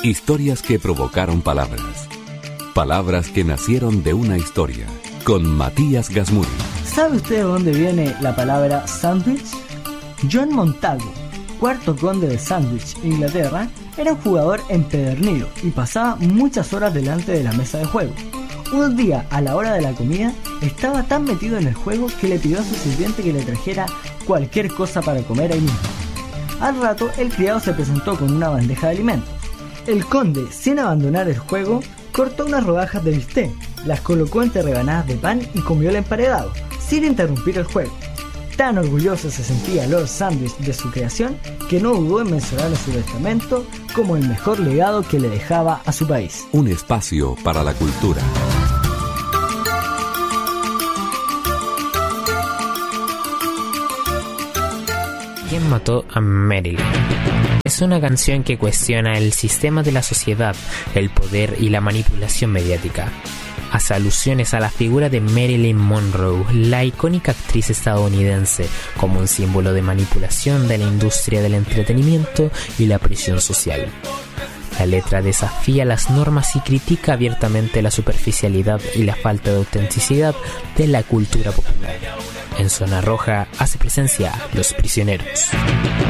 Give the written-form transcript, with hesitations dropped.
Historias que provocaron palabras. Palabras que nacieron de una historia. Con Matías Gasmuri. ¿Sabe usted de dónde viene la palabra sándwich? John Montagu, cuarto conde de Sandwich, Inglaterra, era un jugador empedernido y pasaba muchas horas delante de la mesa de juego. Un día, a la hora de la comida, estaba tan metido en el juego que le pidió a su sirviente que le trajera cualquier cosa para comer ahí mismo. Al rato, el criado se presentó con una bandeja de alimentos. El conde, sin abandonar el juego, cortó unas rodajas de bistec, las colocó entre rebanadas de pan y comió el emparedado, sin interrumpir el juego. Tan orgulloso se sentía Lord Sandwich de su creación que no dudó en mencionar en su testamento como el mejor legado que le dejaba a su país. Un espacio para la cultura. ¿Quién mató a Marilyn? Es una canción que cuestiona el sistema de la sociedad, el poder y la manipulación mediática. Hace alusiones a la figura de Marilyn Monroe, la icónica actriz estadounidense, como un símbolo de manipulación de la industria del entretenimiento y la presión social. La letra desafía las normas y critica abiertamente la superficialidad y la falta de autenticidad de la cultura popular. En Zona Roja hace presencia Los Prisioneros.